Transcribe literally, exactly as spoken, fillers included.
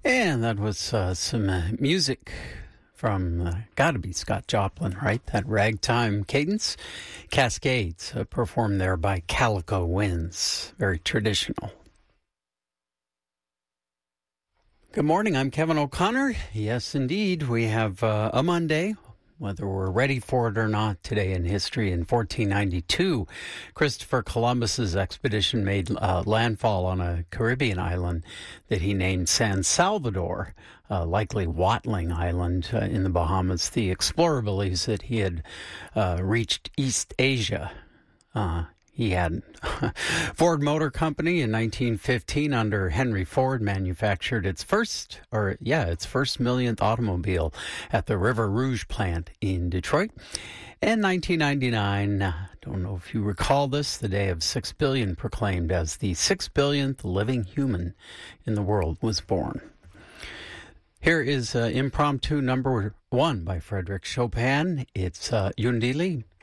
And that was uh, some uh, music from, uh, gotta be Scott Joplin, right? That ragtime cadence. Cascades, uh, performed there by Calico Winds. Very traditional. Good morning, I'm Kevin O'Connor. Yes, indeed, we have uh, a Monday. Whether we're ready for it or not, today in history in fourteen ninety-two, Christopher Columbus's expedition made uh, landfall on a Caribbean island that he named San Salvador, uh, likely Watling Island uh, in the Bahamas. The explorer believes that he had uh, reached East Asia. Uh, He had Ford Motor Company in nineteen fifteen under Henry Ford manufactured its first, or yeah, its first millionth automobile at the River Rouge plant in Detroit. And nineteen ninety-nine, I don't know if you recall this, the day of six billion proclaimed as the six billionth living human in the world was born. Here is uh, impromptu number one by Frédéric Chopin. It's uh, Yundili.